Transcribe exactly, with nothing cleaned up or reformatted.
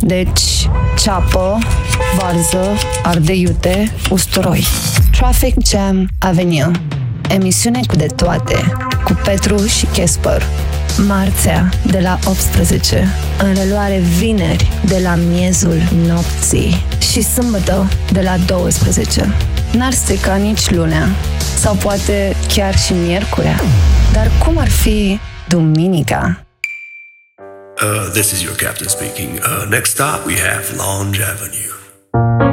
Deci, ceapă, varză, ardei iute, usturoi. Traffic Jam Avenue. Emisiune cu de toate, cu Petru și Casper. Marțea, de la optsprezece. În reluare vineri, de la miezul nopții. Și sâmbătă, de la douăsprezece. N-ar strica nici lunea. Sau poate chiar și miercurea. Dar cum ar fi duminica? Uh, this is your captain speaking. Uh, next stop, we have Lounge Avenue.